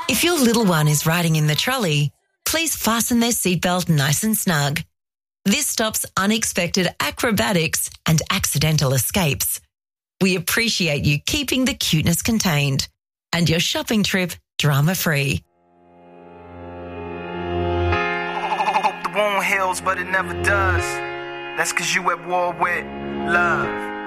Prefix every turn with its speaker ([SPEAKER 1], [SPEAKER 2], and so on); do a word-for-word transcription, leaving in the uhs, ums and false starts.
[SPEAKER 1] If your little one is riding in the trolley, please fasten their seatbelt nice and snug. This stops unexpected acrobatics and accidental escapes. We appreciate you keeping the cuteness contained and your shopping trip drama-free.
[SPEAKER 2] Hope the wound heals, but it never does. That's 'cause you at war with love.